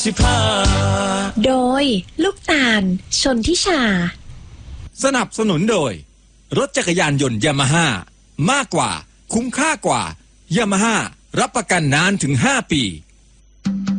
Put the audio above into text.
โดยลูกตาลชนทิชาสนับสนุนโดยรถจักรยานยนต์ยามาฮ่ามากกว่าคุ้มค่ากว่ายามาฮ่ารับประกันนานถึง5 ปี